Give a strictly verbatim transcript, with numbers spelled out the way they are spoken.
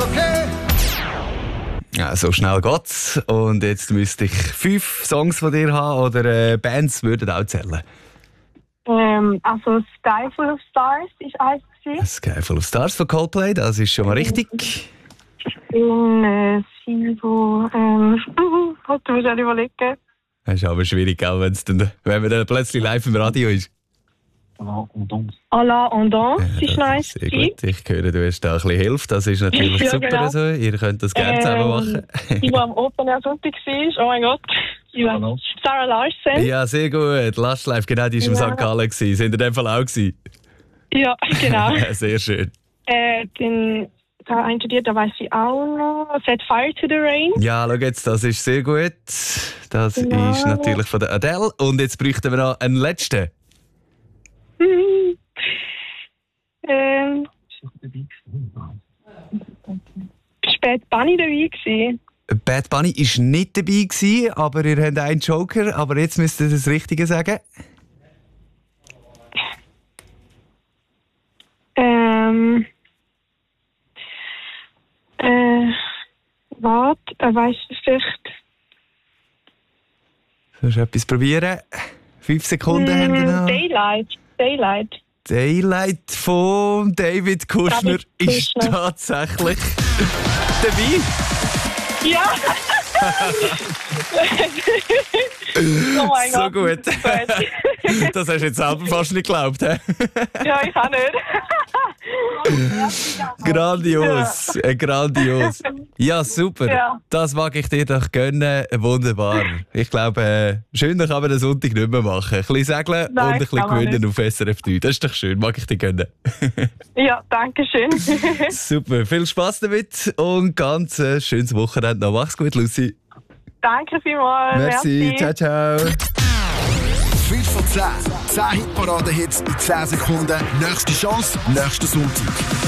okay. Ja, so schnell geht's. Und jetzt müsste ich fünf Songs von dir haben oder äh, Bands würden auch zählen. Ähm, also Sky Full of Stars ist eins gewesen. Sky Full of Stars von Coldplay, das ist schon mal richtig. In äh, Sivo, ähm, du musst auch überlegen. Das ist aber schwierig, auch wenn's dann, wenn man dann plötzlich live im Radio ist. À la Andance Ja, ist das nice ist sehr gewesen. gut. Ich höre, du hast da ein bisschen Hilfe. Das ist natürlich Ja, super. genau. So. Ihr könnt das gerne zusammen machen. Die, die am Open Air Sonntag war, oh mein Gott. Die war Sarah Larsen. Ja, sehr gut. Last Life, genau, die war im Ja. Sankt Gallen. Sind in dem Fall auch gewesen? Ja, genau. Sehr schön. äh, den, da ein studiert, da weiß ich auch noch. Set Fire to the Rain. Ja, schau jetzt, das ist sehr gut. Das Genau. ist natürlich von der Adele. Und jetzt bräuchten wir noch einen letzten. Mhm. ähm, Spät Bunny dabei gewesen. Bad Bunny war nicht dabei, gewesen, aber ihr habt einen Joker. Aber jetzt müsst ihr das Richtige sagen. Ähm, äh, warte, er weiss es vielleicht. Sollst du etwas probieren? Fünf Sekunden haben wir Mm, noch. Daylight. Daylight. Daylight von David Kushner David ist Kushner. tatsächlich dabei. Ja! Oh mein So Gott. gut. Gut. Das hast du jetzt selber fast nicht geglaubt, hä? Ja, ich auch nicht. Grandios, äh, grandios. Ja, super. Ja. Das mag ich dir doch gönnen. Wunderbar. Ich glaube, äh, schöner kann man den Sonntag nicht mehr machen. Ein bisschen segeln Nein, und ein bisschen kann man gewinnen auf S R F drei. Das ist doch schön, mag ich dir gönnen. Ja, danke schön. Super, viel Spass damit und ganz äh, schönes Wochenende noch. Mach's gut, Lucy. Danke vielmals. Merci, ciao, ciao. fünf von zehn. zehn Hitparaden-Hits in zehn Sekunden. Nächste Chance, nächsten Sonntag.